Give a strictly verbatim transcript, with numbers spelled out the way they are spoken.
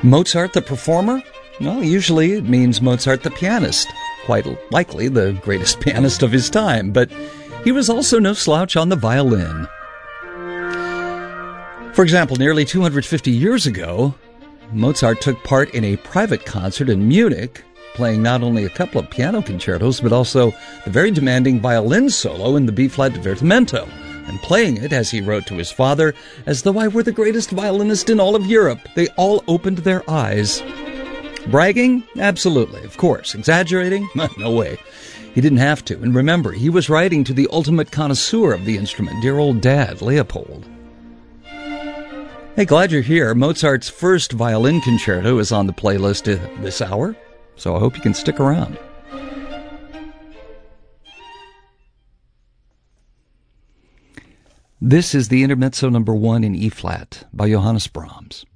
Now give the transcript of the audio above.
Mozart the performer? Well, usually it means Mozart the pianist. Quite likely the greatest pianist of his time, but he was also no slouch on the violin. For example, nearly two hundred fifty years ago, Mozart took part in a private concert in Munich, playing not only a couple of piano concertos, but also the very demanding violin solo in the B-flat divertimento, and playing it, as he wrote to his father, as though I were the greatest violinist in all of Europe. They all opened their eyes. Bragging? Absolutely, of course. Exaggerating? No way. He didn't have to. And remember, he was writing to the ultimate connoisseur of the instrument, dear old dad, Leopold. Hey, glad you're here. Mozart's first violin concerto is on the playlist this hour, so I hope you can stick around. This is the Intermezzo number one in E-flat by Johannes Brahms.